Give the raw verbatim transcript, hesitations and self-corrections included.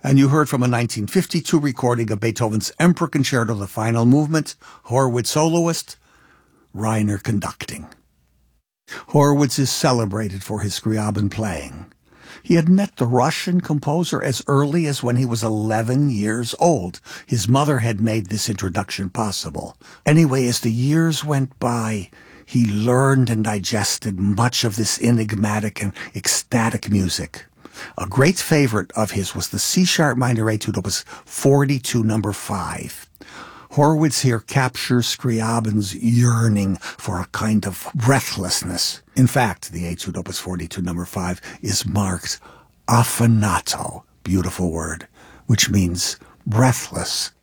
And you heard from a nineteen fifty-two recording of Beethoven's Emperor Concerto, the final movement, Horowitz soloist, Reiner conducting. Horowitz is celebrated for his Scriabin playing. He had met the Russian composer as early as when he was eleven years old. His mother had made this introduction possible. Anyway, as the years went by, he learned and digested much of this enigmatic and ecstatic music. A great favorite of his was the C-sharp minor Etude Opus forty-two, number five. Horowitz here captures Scriabin's yearning for a kind of breathlessness. In fact, the Etude Opus forty-two, number five is marked affinato, beautiful word, which means breathless,